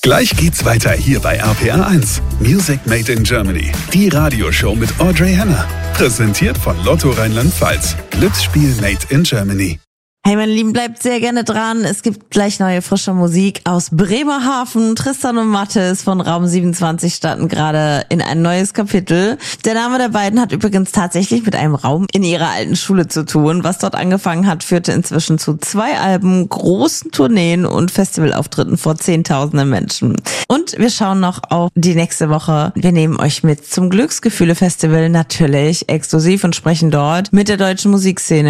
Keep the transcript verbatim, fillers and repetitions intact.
Gleich geht's weiter hier bei R P R eins. Music Made in Germany. Die Radioshow mit Audrey Henner. Präsentiert von Lotto Rheinland-Pfalz. Glücksspiel Made in Germany. Hey meine Lieben, bleibt sehr gerne dran. Es gibt gleich neue frische Musik aus Bremerhaven. Tristan und Mathis von Raum siebenundzwanzig starten gerade in ein neues Kapitel. Der Name der beiden hat übrigens tatsächlich mit einem Raum in ihrer alten Schule zu tun. Was dort angefangen hat, führte inzwischen zu zwei Alben, großen Tourneen und Festivalauftritten vor Zehntausenden Menschen. Und wir schauen noch auf die nächste Woche. Wir nehmen euch mit zum Glücksgefühle-Festival natürlich exklusiv und sprechen dort mit der deutschen Musikszene